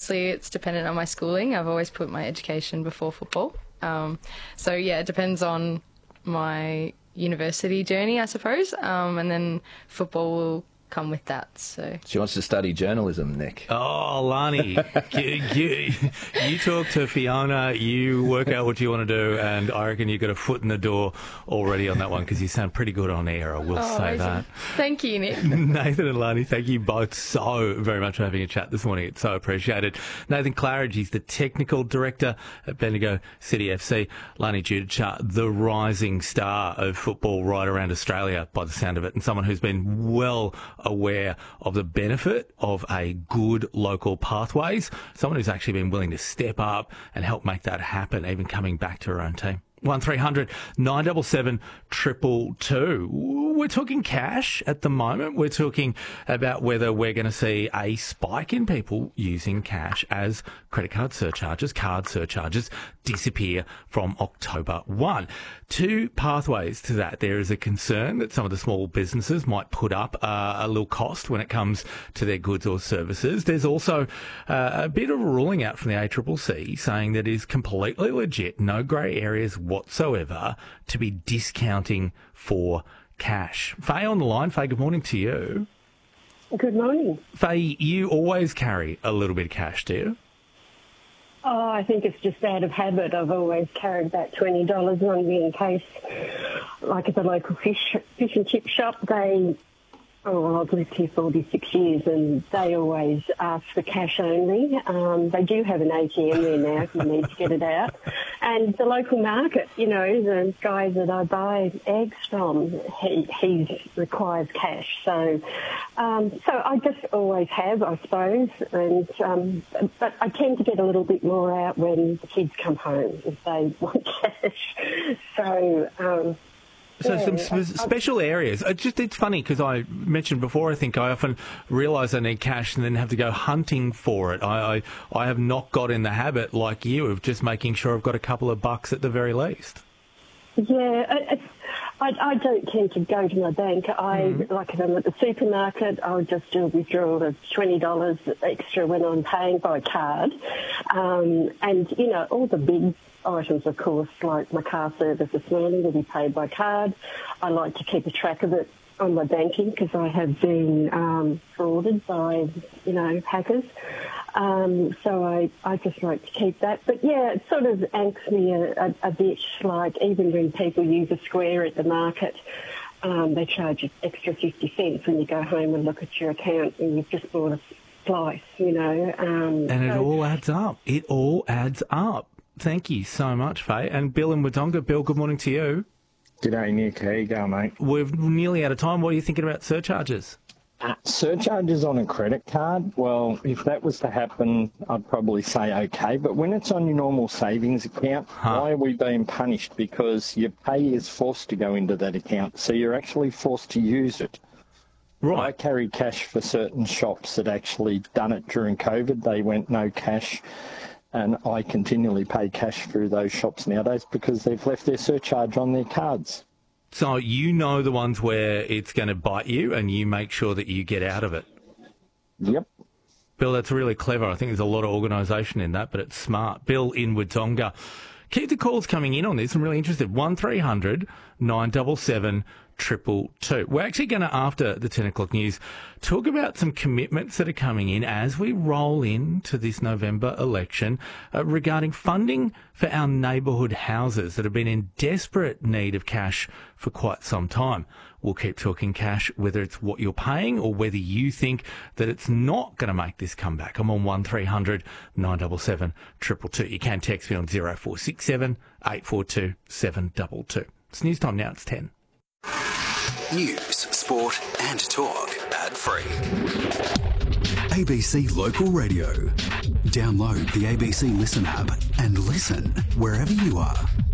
mostly it's dependent on my schooling. I've always put my education before football. So, yeah, it depends on my university journey, I suppose, and then football will come with that. So She wants to study journalism, Nick. Oh, Lani, you talk to Fiona, you work out what you want to do, and I reckon you've got a foot in the door already on that one because you sound pretty good on air, I will say that. Thank you, Nick. Nathan and Lani, thank you both so very much for having a chat this morning. It's so appreciated. Nathan Claridge, he's the Technical Director at Bendigo City FC. Lani Judica, the rising star of football right around Australia by the sound of it, and someone who's been well aware of the benefit of a good local pathways, someone who's actually been willing to step up and help make that happen, even coming back to her own team. 1300 977 222. We're talking cash at the moment. We're talking about whether we're going to see a spike in people using cash as credit card surcharges, card surcharges disappear from October 1. Two pathways to that. There is a concern that some of the small businesses might put up a little cost when it comes to their goods or services. There's also a bit of a ruling out from the ACCC saying that it is completely legit, no grey areas whatsoever, to be discounting for cash. Faye on the line. Faye, good morning to you. Good morning. Faye, you always carry a little bit of cash, do you? Oh, I think it's just out of habit. I've always carried that $20 on me in case, like at the local fish and chip shop, I've lived here 46 years and they always ask for cash only. They do have an ATM there now if you need to get it out. And the local market, the guy that I buy eggs from, he requires cash. So I just always have, I suppose. And but I tend to get a little bit more out when the kids come home if they want cash. So some special areas. It's funny because I mentioned before, I think I often realise I need cash and then have to go hunting for it. I have not got in the habit, like you, of just making sure I've got a couple of bucks at the very least. Yeah, I don't tend to go to my bank. Like if I'm at the supermarket, I'll just do a withdrawal of $20 extra when I'm paying by card. And, all the big items, of course, like my car service this morning will be paid by card. I like to keep a track of it on my banking because I have been frauded by, hackers. So I just like to keep that. But, yeah, it sort of angst me a bit, like even when people use a square at the market, they charge you extra 50 cents when you go home and look at your account and you've just bought a slice, And it all adds up. It all adds up. Thank you so much, Faye. And Bill in Wodonga. Bill, good morning to you. G'day, Nick. How you going, mate? We're nearly out of time. What are you thinking about surcharges? Surcharges on a credit card, well, if that was to happen, I'd probably say okay. But when it's on your normal savings account, why are we being punished? Because your pay is forced to go into that account, so you're actually forced to use it. Right. I carry cash for certain shops that actually done it during COVID. They went no cash. And I continually pay cash through those shops nowadays because they've left their surcharge on their cards. So you know the ones where it's going to bite you and you make sure that you get out of it. Yep. Bill, that's really clever. I think there's a lot of organisation in that, but it's smart. Bill in Wodonga. Keep the calls coming in on this. I'm really interested. 1300 977 222. We're actually going to, after the 10 o'clock news, talk about some commitments that are coming in as we roll into this November election regarding funding for our neighbourhood houses that have been in desperate need of cash for quite some time. We'll keep talking cash, whether it's what you're paying or whether you think that it's not going to make this comeback. I'm on 1300 977 222. You can text me on 0467 842 722. It's news time now. It's 10. News, sport and talk. Ad-free. ABC Local Radio. Download the ABC Listen app and listen wherever you are.